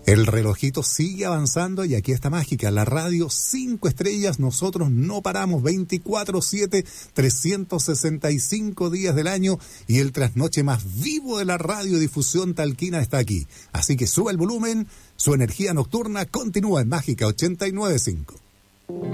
El relojito sigue avanzando y aquí está Mágica, la radio 5 estrellas. Nosotros no paramos 24/7, 365 días del año, y el trasnoche más vivo de la radiodifusión talquina está aquí. Así que sube el volumen, su energía nocturna continúa en Mágica 89.5.